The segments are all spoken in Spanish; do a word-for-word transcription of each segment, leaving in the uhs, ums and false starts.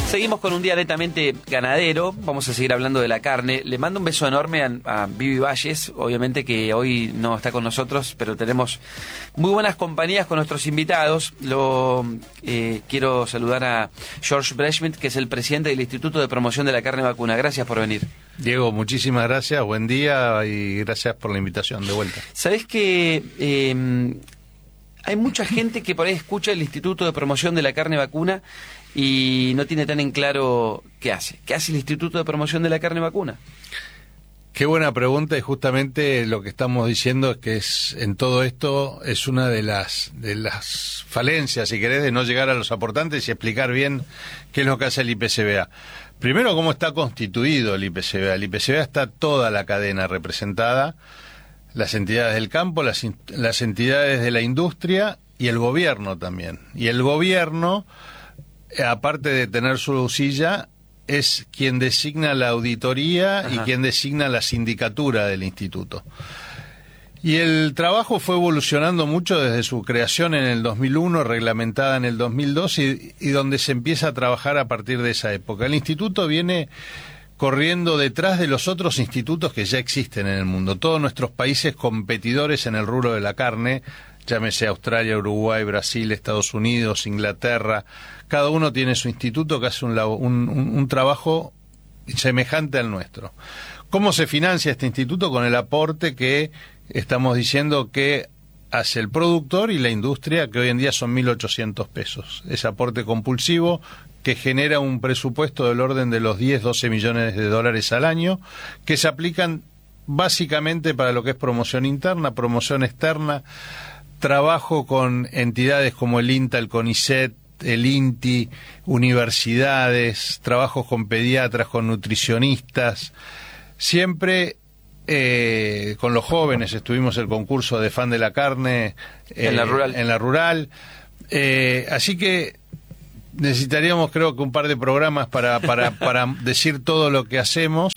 Seguimos con un día netamente ganadero, vamos a seguir hablando de la carne. Le mando un beso enorme a, a Vivi Valles, obviamente que hoy no está con nosotros, pero tenemos muy buenas compañías con nuestros invitados. Lo eh, quiero saludar a George Breshmit, que es el presidente del Instituto de Promoción de la Carne Vacuna. Gracias por venir. Diego, muchísimas gracias, buen día y gracias por la invitación de vuelta. ¿Sabés que eh, hay mucha gente que por ahí escucha el Instituto de Promoción de la Carne Vacuna y no tiene tan en claro qué hace? ¿Qué hace el Instituto de Promoción de la Carne Vacuna? Qué buena pregunta, y justamente lo que estamos diciendo es que es en todo esto es una de las de las falencias, si querés, de no llegar a los aportantes y explicar bien qué es lo que hace el I P C B A. Primero, cómo está constituido el I P C B A. El I P C B A está toda la cadena representada, las entidades del campo, las, las entidades de la industria y el gobierno también. Y el gobierno, aparte de tener su silla, es quien designa la auditoría. Ajá. Y quien designa la sindicatura del instituto. Y el trabajo fue evolucionando mucho desde su creación en el dos mil uno, reglamentada en el dos mil dos, y, y donde se empieza a trabajar a partir de esa época. El instituto viene corriendo detrás de los otros institutos que ya existen en el mundo. Todos nuestros países competidores en el rubro de la carne, llámese Australia, Uruguay, Brasil, Estados Unidos, Inglaterra, cada uno tiene su instituto que hace un, un, un trabajo semejante al nuestro. ¿Cómo se financia este instituto? Con el aporte que estamos diciendo que hace el productor y la industria, que hoy en día son mil ochocientos pesos. Ese aporte compulsivo que genera un presupuesto del orden de los diez, doce millones de dólares al año, que se aplican básicamente para lo que es promoción interna, promoción externa, trabajo con entidades como el INTA, el CONICET, el INTI, universidades, trabajos con pediatras, con nutricionistas, siempre eh, con los jóvenes. Estuvimos el concurso de fan de la carne eh, en la rural, en la rural. Eh, así que necesitaríamos, creo que un par de programas para, para, para decir todo lo que hacemos.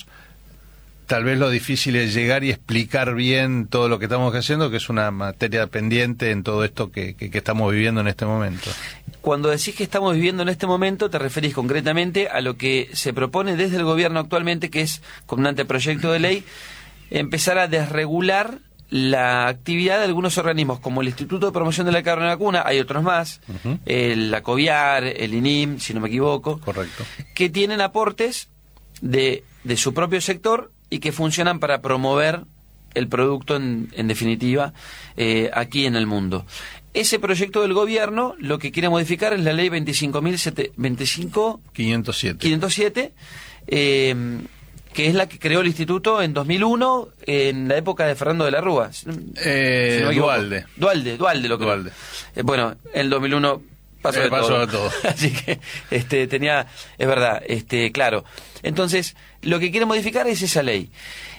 Tal vez lo difícil es llegar y explicar bien todo lo que estamos haciendo, que es una materia pendiente en todo esto que, que, que estamos viviendo en este momento. Cuando decís que estamos viviendo en este momento, te referís concretamente a lo que se propone desde el gobierno actualmente, que es, con un anteproyecto de ley, empezar a desregular la actividad de algunos organismos, como el Instituto de Promoción de la Carne Vacuna, hay otros más, uh-huh. el ACOVIAR, el INIM, si no me equivoco. Correcto. Que tienen aportes de, de su propio sector y que funcionan para promover el producto en, en definitiva eh, aquí en el mundo. Ese proyecto del gobierno lo que quiere modificar es la ley veinticinco mil quinientos siete, eh, que es la que creó el instituto en dos mil uno, en la época de Fernando de la Rúa. Eh, si no Dualde. Dualde, Dualde lo que. Dualde. Eh, bueno, en el dos mil uno pasó eh, de pasó todo. de todo. Así que este tenía, es verdad, este claro. Entonces, lo que quiere modificar es esa ley.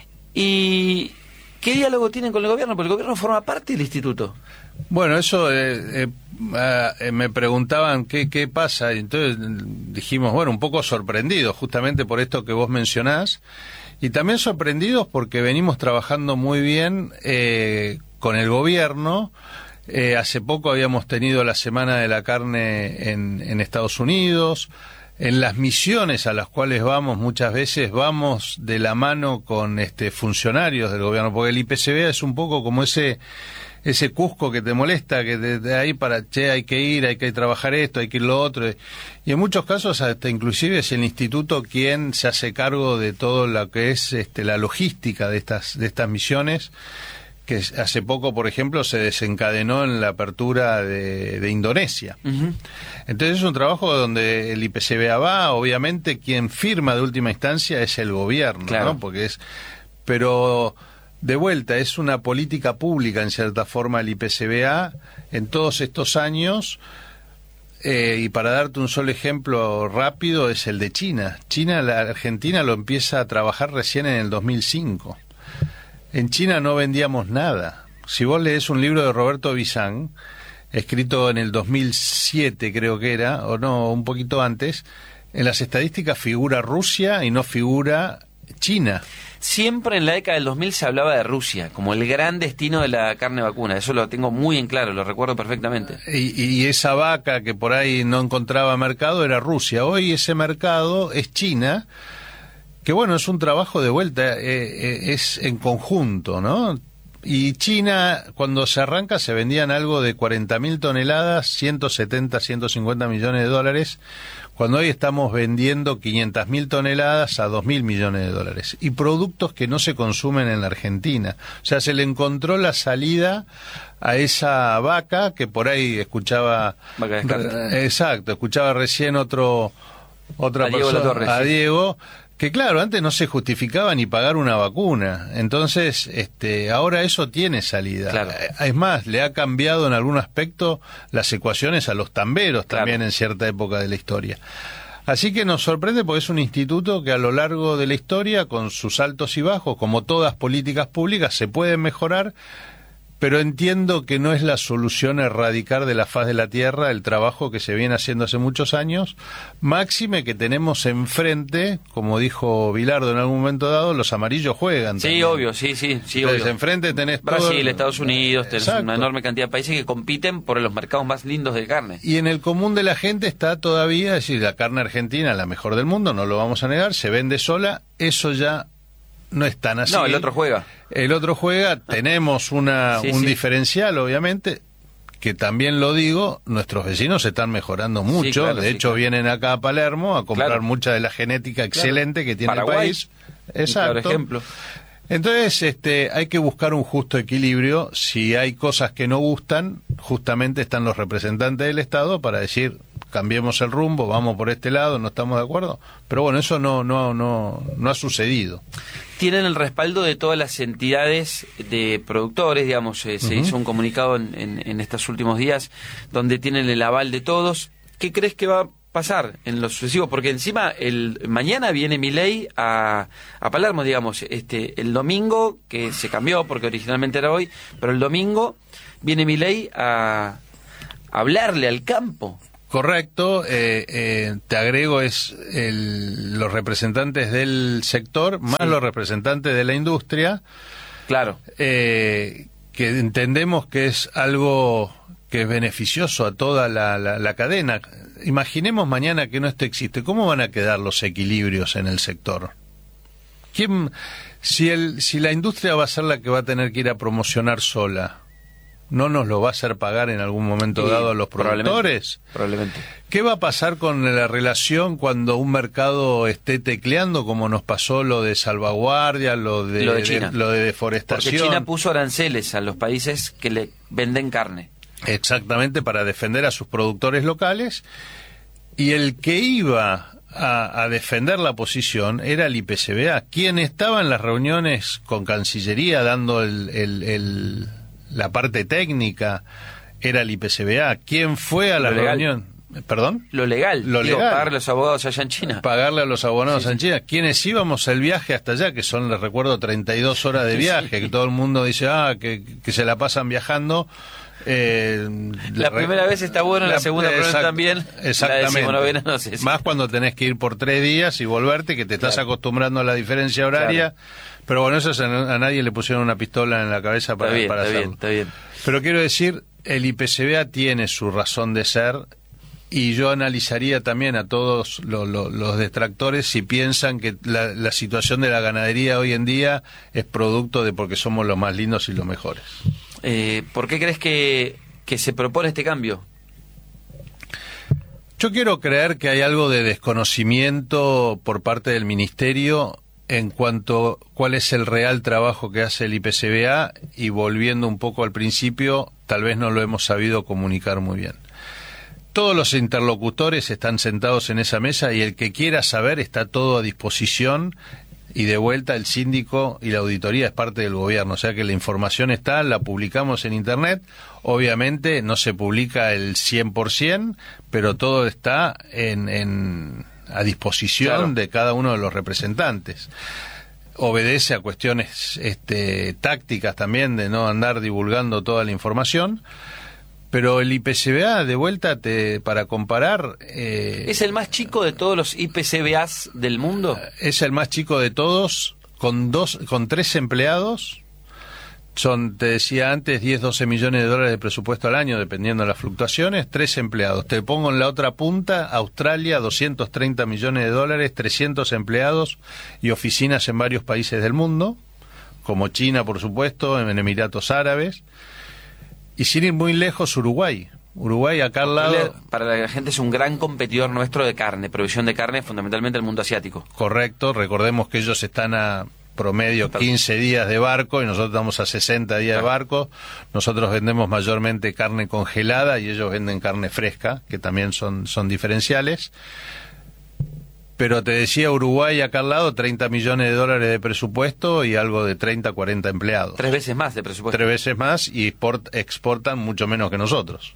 ¿Y qué diálogo tienen con el gobierno? Porque el gobierno forma parte del instituto. Bueno, eso eh, eh, eh, me preguntaban qué, qué pasa, y entonces dijimos, bueno, un poco sorprendidos justamente por esto que vos mencionás, y también sorprendidos porque venimos trabajando muy bien eh, con el gobierno. Eh, hace poco habíamos tenido la Semana de la Carne en, en Estados Unidos. En las misiones a las cuales vamos, muchas veces vamos de la mano con este funcionarios del gobierno, porque el I P C B A es un poco como ese ese Cusco que te molesta, que de, de ahí para, che, hay que ir, hay que trabajar esto, hay que ir lo otro. Y en muchos casos hasta inclusive es el instituto quien se hace cargo de todo lo que es este, la logística de estas de estas misiones, que hace poco, por ejemplo, se desencadenó en la apertura de, de Indonesia. Uh-huh. Entonces es un trabajo donde el I P C B A va, obviamente quien firma de última instancia es el gobierno, claro. ¿no? Porque es, pero de vuelta es una política pública en cierta forma el I P C B A en todos estos años. Eh, y para darte un solo ejemplo rápido es el de China. China, la Argentina lo empieza a trabajar recién en el dos mil cinco. En China no vendíamos nada. Si vos lees un libro de Roberto Bizán, escrito en el dos mil siete creo que era, o no, un poquito antes, en las estadísticas figura Rusia y no figura China. Siempre en la década del dos mil se hablaba de Rusia como el gran destino de la carne vacuna. Eso lo tengo muy en claro, lo recuerdo perfectamente. Y, y esa vaca que por ahí no encontraba mercado era Rusia. Hoy ese mercado es China, que bueno, es un trabajo de vuelta, eh, eh, es en conjunto, ¿no? Y China, cuando se arranca, se vendían algo de cuarenta mil toneladas, ciento setenta, ciento cincuenta millones de dólares, cuando hoy estamos vendiendo quinientas mil toneladas a dos mil millones de dólares. Y productos que no se consumen en la Argentina. O sea, se le encontró la salida a esa vaca que por ahí escuchaba... Vaca de descarte. Exacto, escuchaba recién otro otra a Diego persona, La Torre, a sí. Diego... que claro, antes no se justificaba ni pagar una vacuna, entonces este, ahora eso tiene salida. Claro. Es más, le ha cambiado en algún aspecto las ecuaciones a los tamberos, claro, también en cierta época de la historia. Así que nos sorprende porque es un instituto que a lo largo de la historia, con sus altos y bajos, como todas políticas públicas, se pueden mejorar, pero entiendo que no es la solución erradicar de la faz de la tierra el trabajo que se viene haciendo hace muchos años, máxime que tenemos enfrente, como dijo Bilardo en algún momento dado, los amarillos juegan. Sí, también. obvio, sí, sí, sí, Entonces, obvio. enfrente tenés Brasil, todo el... Estados Unidos, tenés Exacto. una enorme cantidad de países que compiten por los mercados más lindos de carne. Y en el común de la gente está todavía, es decir, la carne argentina, la mejor del mundo, no lo vamos a negar, se vende sola, eso ya no es tan así. No, el otro juega. El otro juega, tenemos una Sí, un sí. diferencial, obviamente, que también lo digo, nuestros vecinos se están mejorando mucho, Sí, claro, de sí, hecho claro. vienen acá a Palermo a comprar Claro. mucha de la genética excelente que tiene Paraguay, el país. Exacto. Por ejemplo. Entonces, este, hay que buscar un justo equilibrio. Si hay cosas que no gustan, justamente están los representantes del Estado para decir, cambiemos el rumbo, vamos por este lado, no estamos de acuerdo. Pero bueno, eso no, no, no, no ha sucedido. Tienen el respaldo de todas las entidades de productores, digamos, eh, se Uh-huh. hizo un comunicado en, en, en estos últimos días donde tienen el aval de todos. ¿Qué crees que va a pasar en lo sucesivo? Porque encima el mañana viene Milei a, a Palermo, digamos, este el domingo, que se cambió porque originalmente era hoy, pero el domingo viene Milei a, a hablarle al campo. Correcto, eh, eh, te agrego es el, los representantes del sector más Sí. los representantes de la industria, Claro. eh, que entendemos que es algo que es beneficioso a toda la, la, la cadena. Imaginemos mañana que no esto existe, ¿cómo van a quedar los equilibrios en el sector? ¿Quién, si, el, si la industria va a ser la que va a tener que ir a promocionar sola, ¿no nos lo va a hacer pagar en algún momento Sí, dado a los productores? Probablemente. ¿Qué va a pasar con la relación cuando un mercado esté tecleando, como nos pasó lo de salvaguardia, lo de, Lo de China. de- lo de deforestación? Porque China puso aranceles a los países que le venden carne. Exactamente, para defender a sus productores locales. Y el que iba a, a defender la posición era el I P C B A, quien estaba en las reuniones con Cancillería dando el, el, el, la parte técnica, era el I P C B A. ¿Quién fue a la Lo legal. reunión? ¿Perdón? Lo legal. Lo Digo, legal. pagarle a los abogados allá en China. Pagarle a los abonados Sí, sí. en China. Quienes íbamos el viaje hasta allá, que son, les recuerdo, treinta y dos horas de viaje, que todo el mundo dice, ah, que, que se la pasan viajando. Eh, La re- primera vez está bueno, la segunda probablemente exact- también. Exactamente. La decimonovena no sé si. Más cuando tenés que ir por tres días y volverte, que te estás Claro. acostumbrando a la diferencia horaria. Claro. Pero bueno, eso es, a, a nadie le pusieron una pistola en la cabeza para, Está bien, para está hacerlo. bien, está bien. Pero quiero decir, el I P C B A tiene su razón de ser, y yo analizaría también a todos lo, lo, los detractores si piensan que la, la situación de la ganadería hoy en día es producto de porque somos los más lindos y los mejores. Eh, ¿Por qué crees que, que se propone este cambio? Yo quiero creer que hay algo de desconocimiento por parte del Ministerio en cuanto a cuál es el real trabajo que hace el I P C B A, y volviendo un poco al principio, tal vez no lo hemos sabido comunicar muy bien. Todos los interlocutores están sentados en esa mesa y el que quiera saber está todo a disposición, y de vuelta el síndico y la auditoría es parte del gobierno, o sea que la información está, la publicamos en internet, obviamente no se publica el cien por ciento, pero todo está en, en a disposición Claro. de cada uno de los representantes. Obedece a cuestiones este, tácticas también de no andar divulgando toda la información. Pero el I P C B A, de vuelta, te, para comparar... Eh, ¿Es el más chico de todos los I P C B As del mundo? Es el más chico de todos, con dos, con tres empleados. Son, te decía antes, diez, doce millones de dólares de presupuesto al año, dependiendo de las fluctuaciones, tres empleados. Te pongo en la otra punta, Australia, doscientos treinta millones de dólares, trescientos empleados y oficinas en varios países del mundo, como China, por supuesto, en Emiratos Árabes. Y sin ir muy lejos, Uruguay. Uruguay, acá al lado... Para la gente es un gran competidor nuestro de carne, provisión de carne, fundamentalmente el mundo asiático. Correcto, recordemos que ellos están a... promedio quince días de barco y nosotros estamos a sesenta días de barco. Nosotros vendemos mayormente carne congelada y ellos venden carne fresca, que también son, son diferenciales. Pero te decía, Uruguay acá al lado, treinta millones de dólares de presupuesto y algo de treinta, cuarenta empleados. Tres veces más de presupuesto. Tres veces más y export, exportan mucho menos que nosotros.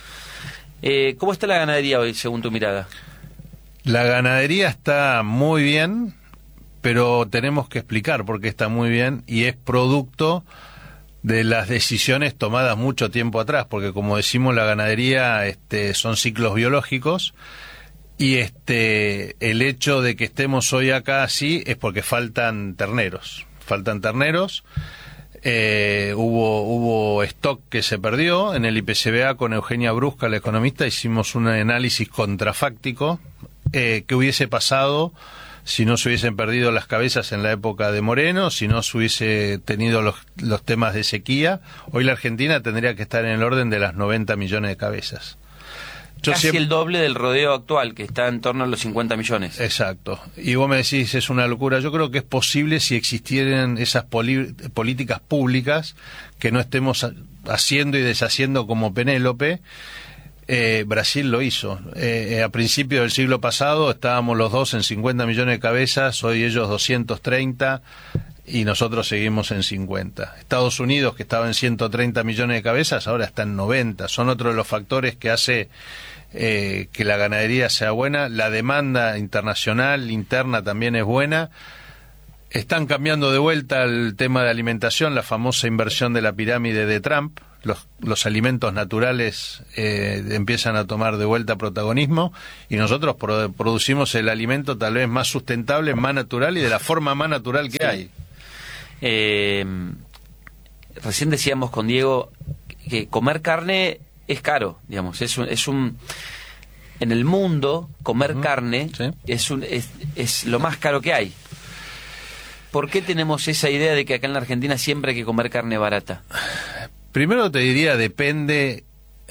Eh, ¿Cómo está la ganadería hoy, según tu mirada? La ganadería está muy bien, pero tenemos que explicar por qué está muy bien, y es producto de las decisiones tomadas mucho tiempo atrás, porque como decimos, la ganadería este, son ciclos biológicos, y este el hecho de que estemos hoy acá así es porque faltan terneros, faltan terneros, eh, hubo hubo stock que se perdió. En el I P C B A con Eugenia Brusca, la economista, hicimos un análisis contrafáctico, eh, que hubiese pasado si no se hubiesen perdido las cabezas en la época de Moreno, si no se hubiese tenido los, los temas de sequía. Hoy la Argentina tendría que estar en el orden de las noventa millones de cabezas. Yo Casi siempre... el doble del rodeo actual, que está en torno a los cincuenta millones. Exacto. Y vos me decís, es una locura. Yo creo que es posible si existieran esas poli- políticas públicas que no estemos haciendo y deshaciendo como Penélope. Eh, Brasil lo hizo. Eh, a principios del siglo pasado estábamos los dos en cincuenta millones de cabezas, hoy ellos doscientos treinta y nosotros seguimos en cincuenta. Estados Unidos, que estaba en ciento treinta millones de cabezas, ahora está en noventa. Son otro de los factores que hace eh, que la ganadería sea buena. La demanda internacional, interna, también es buena. Están cambiando de vuelta el tema de alimentación, la famosa inversión de la pirámide de Trump. Los, los alimentos naturales eh, empiezan a tomar de vuelta protagonismo y nosotros pro, producimos el alimento tal vez más sustentable, más natural y de la forma más natural que sí. hay. Eh, recién decíamos con Diego que comer carne es caro, digamos, es un... Es un en el mundo, comer uh-huh. carne ¿sí? es, un, es, es lo más caro que hay. ¿Por qué tenemos esa idea de que acá en la Argentina siempre hay que comer carne barata? Primero te diría, depende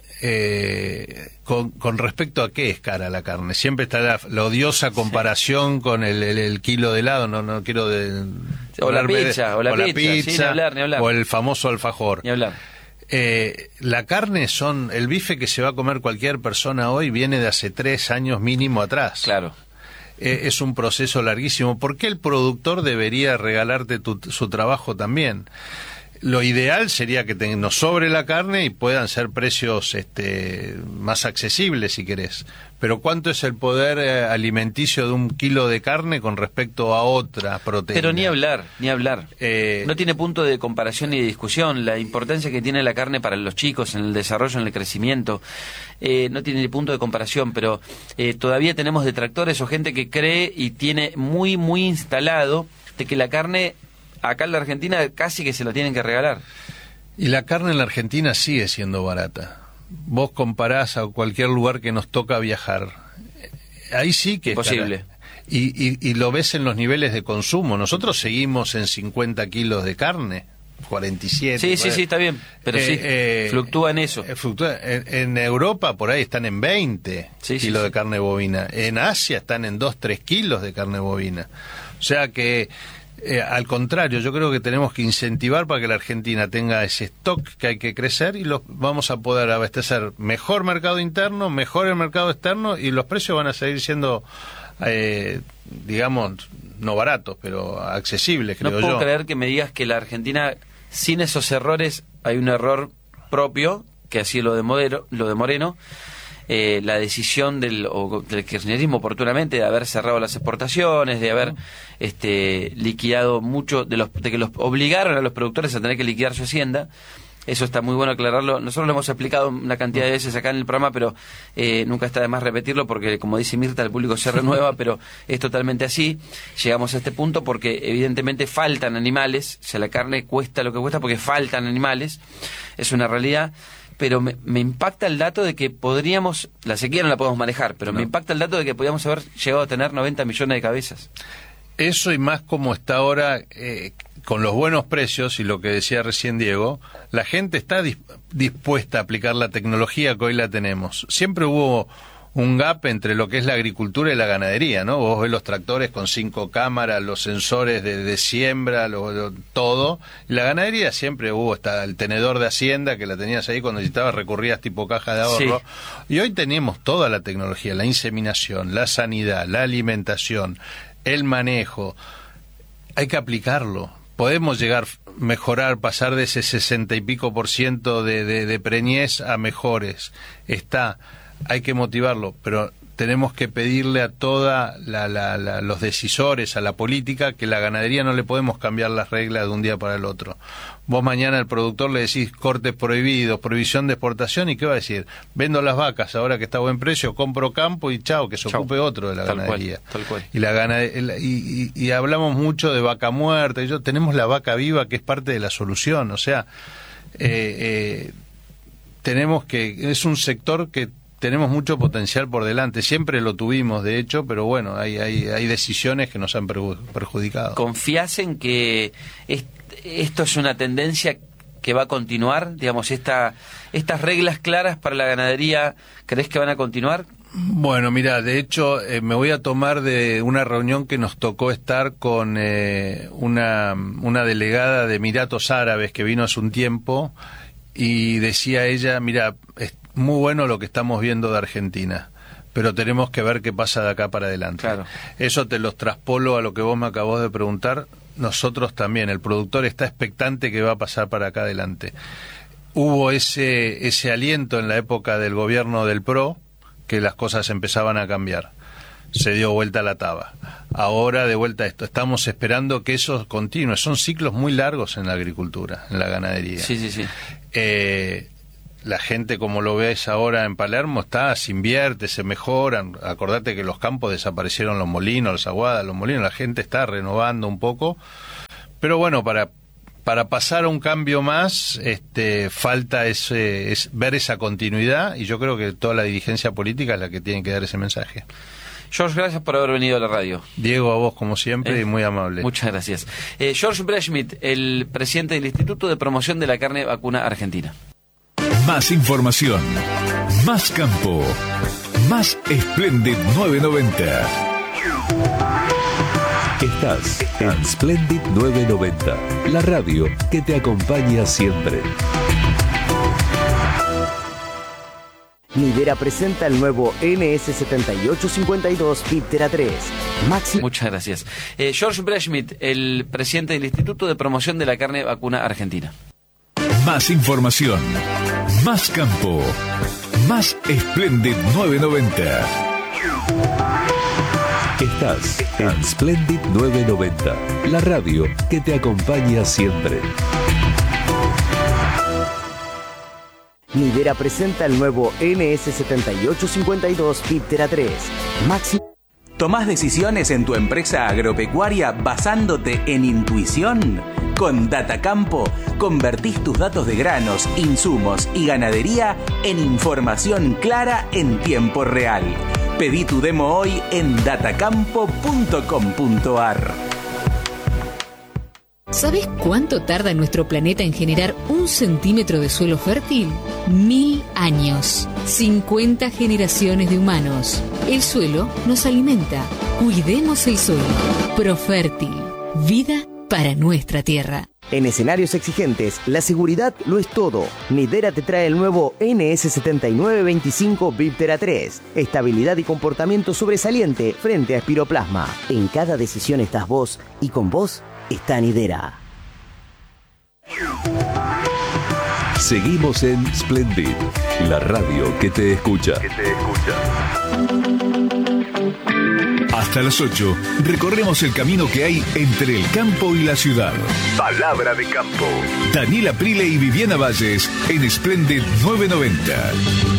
eh, con, con respecto a qué es cara la carne. Siempre está la, la odiosa comparación sí. con el, el, el kilo de helado, no no quiero de... O la pizza, de, o la, o la pizza, pizza sí, ni hablar, ni hablar. O el famoso alfajor. Ni hablar. Eh, la carne son... El bife que se va a comer cualquier persona hoy viene de hace tres años mínimo atrás. Claro. Eh, es un proceso larguísimo. ¿Por qué el productor debería regalarte tu, su trabajo también? Lo ideal sería que te, nos sobre la carne y puedan ser precios este, más accesibles, si querés. Pero ¿cuánto es el poder eh, alimenticio de un kilo de carne con respecto a otra proteína? Pero ni hablar, ni hablar. Eh, no tiene punto de comparación ni de discusión. La importancia que tiene la carne para los chicos en el desarrollo, en el crecimiento, eh, no tiene ni punto de comparación. Pero eh, todavía tenemos detractores o gente que cree y tiene muy, muy instalado de que la carne... Acá en la Argentina casi que se la tienen que regalar. Y la carne en la Argentina sigue siendo barata. Vos comparás a cualquier lugar que nos toca viajar. Ahí sí que es posible. Y, y, y lo ves en los niveles de consumo. Nosotros seguimos en cincuenta kilos de carne, cuarenta y siete. Sí, sí, sí, está bien. Pero eh, sí, eh, fluctúa en eso. Eh, fluctúa. En, en Europa por ahí están en veinte sí, kilos sí, de sí. carne bovina. En Asia están en dos, tres kilos de carne bovina. O sea que... Eh, al contrario, yo creo que tenemos que incentivar para que la Argentina tenga ese stock que hay que crecer y los vamos a poder abastecer mejor mercado interno, mejor el mercado externo y los precios van a seguir siendo, eh, digamos, no baratos, pero accesibles, creo yo. No puedo creer que me digas que la Argentina, sin esos errores, hay un error propio, que así lo de Modero, lo de Moreno, Eh, la decisión del, o, del kirchnerismo oportunamente de haber cerrado las exportaciones, de haber este, liquidado mucho, de, los, de que los obligaron a los productores a tener que liquidar su hacienda, Eso está muy bueno aclararlo. Nosotros lo hemos explicado una cantidad de veces acá en el programa, pero eh, nunca está de más repetirlo porque, como dice Mirta, el público se renueva, pero es totalmente así. Llegamos a este punto porque evidentemente faltan animales, o sea, la carne cuesta lo que cuesta porque faltan animales, es una realidad. Pero me, me impacta el dato de que podríamos, la sequía no la podemos manejar, pero no. me impacta el dato de que podríamos haber llegado a tener noventa millones de cabezas. Eso y más como está ahora, eh, con los buenos precios y lo que decía recién Diego, la gente está dis- dispuesta a aplicar la tecnología que hoy la tenemos. Siempre hubo un gap entre lo que es la agricultura y la ganadería, ¿no? Vos ves los tractores con cinco cámaras, los sensores de, de siembra, lo, lo, todo. Y la ganadería siempre hubo hasta el tenedor de hacienda que la tenías ahí cuando necesitabas, recurrías tipo caja de ahorro. Sí. Y hoy tenemos toda la tecnología, la inseminación, la sanidad, la alimentación, el manejo. Hay que aplicarlo. Podemos llegar, mejorar, pasar de ese sesenta y pico por ciento de, de, de preñez a mejores. Está, hay que motivarlo, pero tenemos que pedirle a toda la, la, la, los decisores, a la política, que la ganadería no le podemos cambiar las reglas de un día para el otro. Vos mañana al productor le decís cortes prohibidos, prohibición de exportación, ¿y qué va a decir? Vendo las vacas ahora que está a buen precio, compro campo y chao, que se chau. ocupe otro de la tal ganadería. Cual, tal cual. Y, la gana, y, y, y hablamos mucho de vaca muerta, y yo, tenemos la vaca viva que es parte de la solución, o sea, eh, eh, tenemos que, es un sector que tenemos mucho potencial por delante, siempre lo tuvimos de hecho, pero bueno, hay, hay, hay decisiones que nos han perjudicado. ¿Confías en que es, esto es una tendencia que va a continuar? Digamos, esta, estas reglas claras para la ganadería, ¿crees que van a continuar? Bueno, mira, de hecho eh, me voy a tomar de una reunión que nos tocó estar con eh, una, una delegada de Emiratos Árabes que vino hace un tiempo y decía ella, mira, es muy bueno lo que estamos viendo de Argentina, pero tenemos que ver qué pasa de acá para adelante. Claro. Eso te los traspolo a lo que vos me acabás de preguntar. Nosotros también, el productor está expectante que va a pasar para acá adelante. Hubo ese, ese aliento en la época del gobierno del P R O, que las cosas empezaban a cambiar. Se dio vuelta la taba. Ahora de vuelta a esto. Estamos esperando que eso continúe. Son ciclos muy largos en la agricultura, en la ganadería. Sí, sí, sí. Eh, la gente, como lo ves ahora en Palermo, está, se invierte, se mejoran. Acordate que los campos desaparecieron, los molinos, las aguadas, los molinos. La gente está renovando un poco. Pero bueno, para para pasar a un cambio más, este, falta ese, es, ver esa continuidad, y yo creo que toda la dirigencia política es la que tiene que dar ese mensaje. George, gracias por haber venido a la radio. Diego, a vos como siempre, eh, y muy amable. Muchas gracias. Eh, George Breshmit, el presidente del Instituto de Promoción de la Carne Vacuna Argentina. Más información, más campo, más Splendid novecientos noventa. Estás en Splendid novecientos noventa, la radio que te acompaña siempre. Nidera presenta el nuevo N S setenta y ocho cincuenta y dos Viptera tres. Maxi... Muchas gracias. Eh, George Breshmit, el presidente del Instituto de Promoción de la Carne Vacuna Argentina. Más información, más campo, más Splendid novecientos noventa. Estás en Splendid novecientos noventa, la radio que te acompaña siempre. Nidera presenta el nuevo N S setenta y ocho cincuenta y dos Viptera tres. Maxi... ¿Tomás decisiones en tu empresa agropecuaria basándote en intuición? Con Datacampo, convertís tus datos de granos, insumos y ganadería en información clara en tiempo real. Pedí tu demo hoy en datacampo punto com punto ar. ¿Sabes cuánto tarda nuestro planeta en generar un centímetro de suelo fértil? Mil años. cincuenta generaciones de humanos. El suelo nos alimenta. Cuidemos el suelo. Profértil. Vida para nuestra tierra. En escenarios exigentes, la seguridad lo es todo. Nidera te trae el nuevo N S setenta y nueve veinticinco Viptera tres. Estabilidad y comportamiento sobresaliente frente a espiroplasma. En cada decisión estás vos, y con vos está Nidera. Seguimos en Splendid, la radio que te escucha. Que te escucha. Hasta las ocho, recorremos el camino que hay entre el campo y la ciudad. Palabra de campo. Daniela Prile y Viviana Valles en Splendid nueve noventa.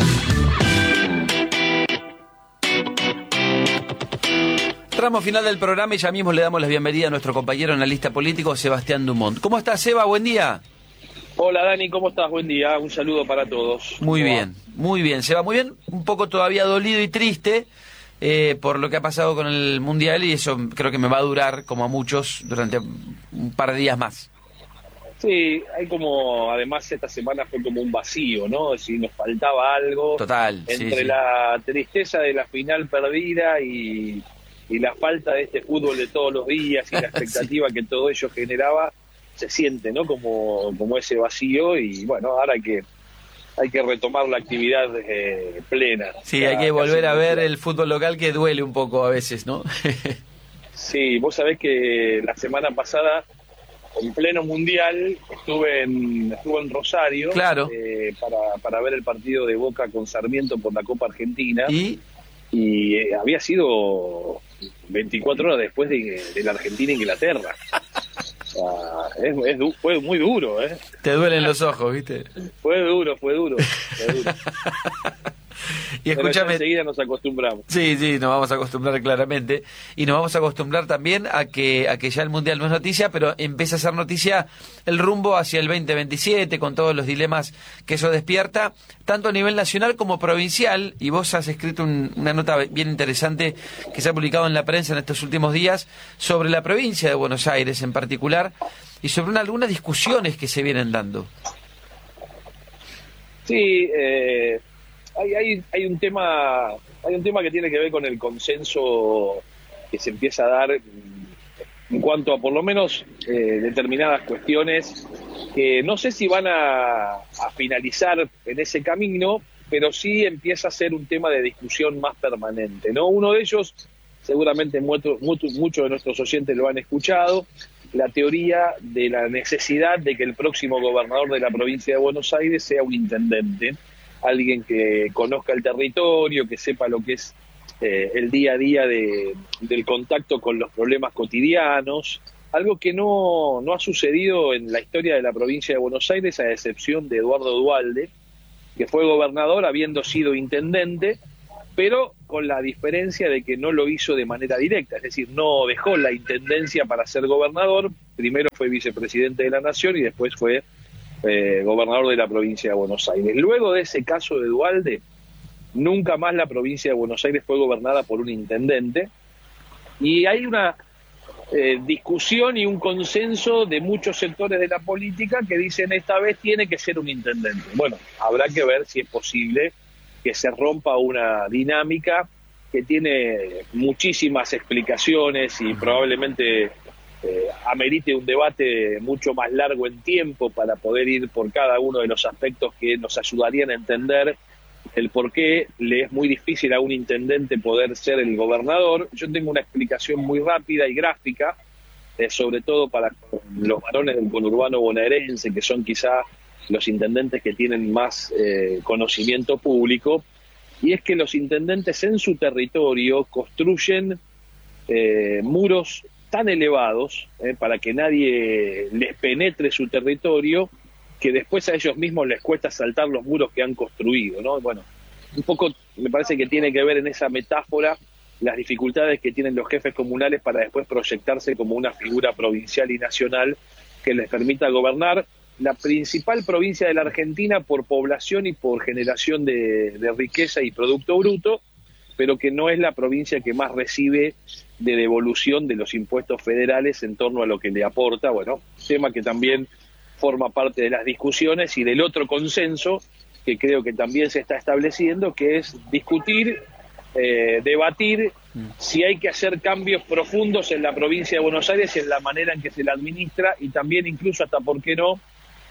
Tramo final del programa y ya mismo le damos la bienvenida a nuestro compañero analista político, Sebastián Dumont. ¿Cómo estás, Seba? Buen día. Hola, Dani, ¿cómo estás? Buen día, un saludo para todos. Muy bien, muy bien, Seba, muy bien. Un poco todavía dolido y triste eh, por lo que ha pasado con el Mundial, y eso creo que me va a durar, como a muchos, durante un par de días más. Sí, hay como, además esta semana fue como un vacío, ¿no? Si nos faltaba algo. Total, Entre sí, sí. la tristeza de la final perdida y, y la falta de este fútbol de todos los días y la expectativa sí. que todo ello generaba, se siente, ¿no? Como, como ese vacío, y bueno, ahora hay que hay que retomar la actividad eh, plena. Sí, ya, hay que volver a ver mundial. el fútbol local, que duele un poco a veces, ¿no? Sí, vos sabés que la semana pasada, en pleno mundial, estuve en, estuve en Rosario, claro. eh, para, para ver el partido de Boca con Sarmiento por la Copa Argentina. Y, y eh, había sido veinticuatro horas después de, de la Argentina-Inglaterra. O sea, es, es du- fue muy duro, ¿eh? te duelen los ojos, ¿viste? Fue duro, fue duro. Fue duro. Y Pero ya escúchame. enseguida nos acostumbramos. Sí, sí, nos vamos a acostumbrar claramente, y nos vamos a acostumbrar también a que a que ya el Mundial no es noticia, pero empieza a ser noticia el rumbo hacia el veinte veintisiete, con todos los dilemas que eso despierta, tanto a nivel nacional como provincial, y vos has escrito un, una nota bien interesante que se ha publicado en la prensa en estos últimos días sobre la provincia de Buenos Aires en particular, y sobre una, algunas discusiones que se vienen dando. Sí, eh... Hay, hay, hay un tema hay un tema que tiene que ver con el consenso que se empieza a dar en cuanto a por lo menos eh, determinadas cuestiones que no sé si van a, a finalizar en ese camino, pero sí empieza a ser un tema de discusión más permanente, ¿no? Uno de ellos, seguramente muchos mucho de nuestros oyentes lo han escuchado, la teoría de la necesidad de que el próximo gobernador de la provincia de Buenos Aires sea un intendente, alguien que conozca el territorio, que sepa lo que es eh, el día a día de, del contacto con los problemas cotidianos, algo que no, no ha sucedido en la historia de la provincia de Buenos Aires, a excepción de Eduardo Duhalde, que fue gobernador habiendo sido intendente, pero con la diferencia de que no lo hizo de manera directa, es decir, no dejó la intendencia para ser gobernador, primero fue vicepresidente de la Nación y después fue Eh, gobernador de la provincia de Buenos Aires. Luego de ese caso de Duhalde, nunca más la provincia de Buenos Aires fue gobernada por un intendente, y hay una eh, discusión y un consenso de muchos sectores de la política que dicen esta vez tiene que ser un intendente. Bueno, habrá que ver si es posible que se rompa una dinámica que tiene muchísimas explicaciones y probablemente Eh, amerite un debate mucho más largo en tiempo para poder ir por cada uno de los aspectos que nos ayudarían a entender el por qué le es muy difícil a un intendente poder ser el gobernador. Yo tengo una explicación muy rápida y gráfica, eh, sobre todo para los varones del conurbano bonaerense, que son quizá los intendentes que tienen más eh, conocimiento público, y es que los intendentes en su territorio construyen eh, muros tan elevados eh, para que nadie les penetre su territorio, que después a ellos mismos les cuesta saltar los muros que han construido, ¿no? Bueno, un poco me parece que tiene que ver en esa metáfora las dificultades que tienen los jefes comunales para después proyectarse como una figura provincial y nacional que les permita gobernar la principal provincia de la Argentina por población y por generación de, de riqueza y producto bruto, pero que no es la provincia que más recibe de devolución de los impuestos federales en torno a lo que le aporta. Bueno, tema que también forma parte de las discusiones y del otro consenso que creo que también se está estableciendo, que es discutir, eh, debatir si hay que hacer cambios profundos en la provincia de Buenos Aires y en la manera en que se la administra, y también incluso hasta, ¿por qué no?,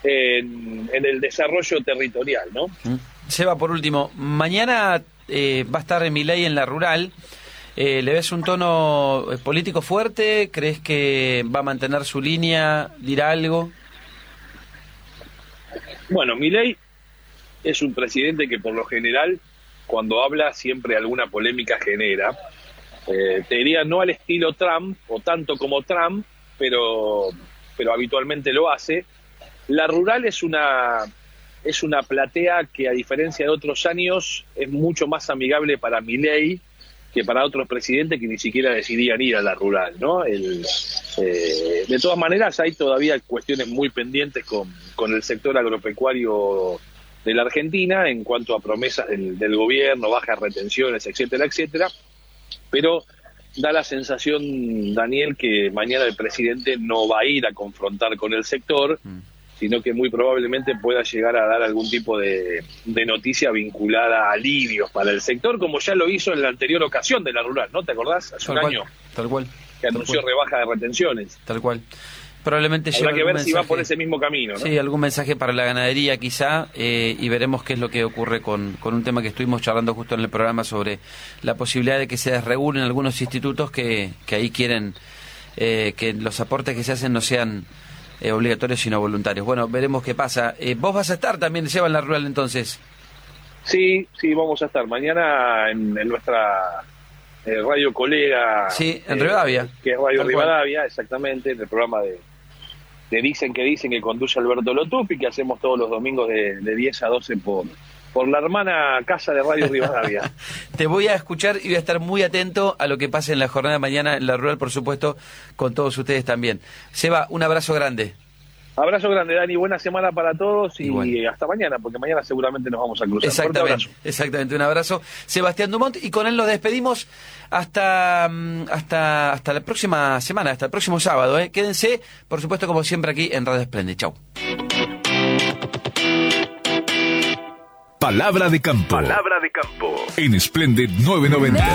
en, en el desarrollo territorial, ¿no? Seba, por último, mañana eh, va a estar Milei en la rural. Eh, ¿Le ves un tono político fuerte? ¿Crees que va a mantener su línea? ¿Dirá algo? Bueno, Milei es un presidente que por lo general, cuando habla, siempre alguna polémica genera. Eh, te diría no al estilo Trump, o tanto como Trump, pero, pero habitualmente lo hace. La rural es una, es una platea que, a diferencia de otros años, es mucho más amigable para Milei que para otros presidentes que ni siquiera decidían ir a la rural, ¿no? El, eh, de todas maneras, hay todavía cuestiones muy pendientes con, con el sector agropecuario de la Argentina en cuanto a promesas del, del gobierno, bajas retenciones, etcétera, etcétera, pero da la sensación, Daniel, que mañana el presidente no va a ir a confrontar con el sector, mm. sino que muy probablemente pueda llegar a dar algún tipo de, de noticia vinculada a alivios para el sector, como ya lo hizo en la anterior ocasión de la rural, ¿no? ¿Te acordás? Hace tal un cual, año. Tal cual. Que anunció tal cual. rebaja de retenciones. Tal cual. Probablemente habrá que ver mensaje, si va por ese mismo camino, ¿no? Sí, algún mensaje para la ganadería quizá, eh, y veremos qué es lo que ocurre con, con un tema que estuvimos charlando justo en el programa sobre la posibilidad de que se desregulen algunos institutos que, que ahí quieren eh, que los aportes que se hacen no sean eh, obligatorios sino voluntarios. Bueno, veremos qué pasa. Eh, ¿Vos vas a estar también, Seba, en la rural entonces? Sí, sí, vamos a estar mañana en, en nuestra eh, radio colega. Sí, en eh, Rivadavia. Que es Radio Tal Rivadavia, cual. Exactamente, en el programa de... Te dicen que dicen que conduce Alberto Lotupi, que hacemos todos los domingos de, de diez a doce por, por la hermana casa de Radio Rivadavia. Te voy a escuchar y voy a estar muy atento a lo que pase en la jornada de mañana en la rural, por supuesto, con todos ustedes también. Seba, un abrazo grande. Abrazo grande, Dani, buena semana para todos y Igual. hasta mañana, porque mañana seguramente nos vamos a cruzar. Exactamente, exactamente, un abrazo. Sebastián Dumont, y con él nos despedimos hasta hasta hasta la próxima semana, hasta el próximo sábado. ¿eh? Quédense, por supuesto, como siempre, aquí en Radio Splendid. Chau. Palabra de campo. Palabra de campo. En Splendid novecientos noventa.